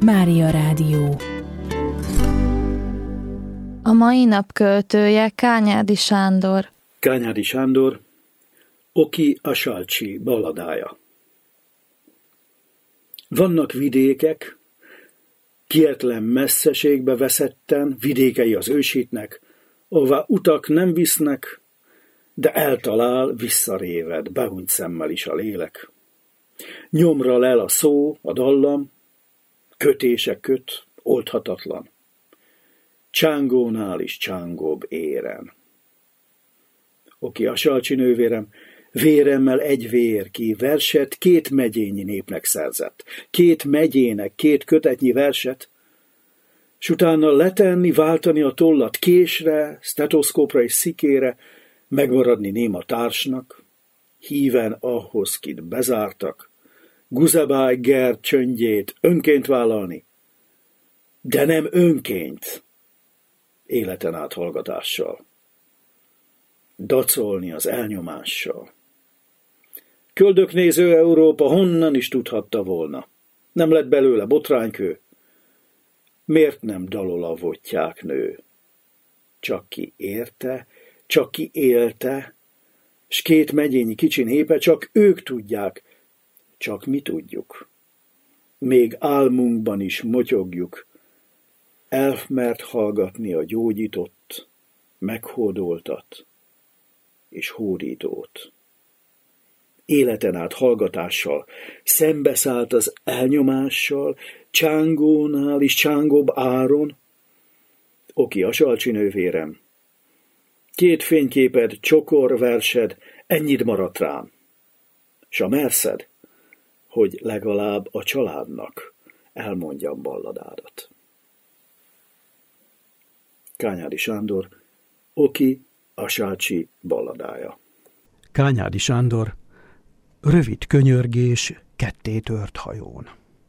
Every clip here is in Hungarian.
Mária Rádió. A mai nap költője Kányádi Sándor. Kányádi Sándor, Oki a Salcsi balladája. Vannak vidékek, kietlen messzeségbe veszetten, vidékei az ősítnek, ahová utak nem visznek, de eltalál visszaréved, behunyt szemmel is a lélek. Nyomra lel a szó, a dallam, kötése köt, oldhatatlan. Csángónál is csángóbb éren. Oki a Salcsi nővérem, véremmel egy vér ki, verset 2 megyényi népnek szerzett. 2 megyének 2 kötetnyi verset, s utána letenni, váltani a tollat késre, sztetoszkópra és szikére, megmaradni néma társnak, híven ahhoz, kit bezártak, Guzebáj Gerd csöndjét önként vállalni, de nem önként, életen át hallgatással, dacolni az elnyomással. Köldöknéző Európa honnan is tudhatta volna. Nem lett belőle botránykő. Miért nem dalol a vottyák nő? Csak ki érte, csak ki élte, s 2 megyényi kicsi népe, csak ők tudják, csak mi tudjuk. Még álmunkban is motyogjuk, elmert hallgatni a gyógyított, meghódoltat és hódítót. Életen át hallgatással szembeszállt az elnyomással, csángónál is csángóbb áron. Oki a Salcsi nővérem, 2 fényképed, csokor versed, ennyit maradt rám. S a merszed, hogy legalább a családnak elmondjam balladádat. Kányádi Sándor, Oki a Salcsi balladája. Kányádi Sándor, rövid könyörgés 2 tört hajón.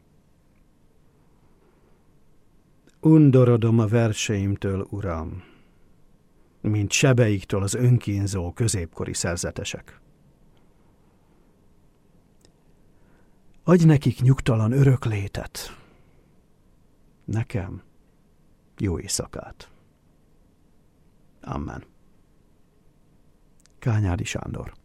Undorodom a verseimtől, uram, mint sebeiktől az önkínzó középkori szerzetesek. Adj nekik nyugtalan öröklétet, nekem jó éjszakát. Amen. Kányádi Sándor.